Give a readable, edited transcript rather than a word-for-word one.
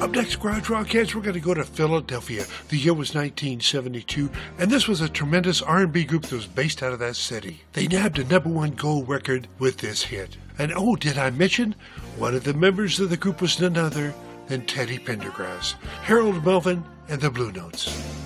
Up next, Garage Rockheads, we're going to go to Philadelphia. The year was 1972, and this was a tremendous R&B group that was based out of that city. They nabbed a #1 gold record with this hit. And oh, did I mention, one of the members of the group was none other than Teddy Pendergrass, Harold Melvin, and the Blue Notes.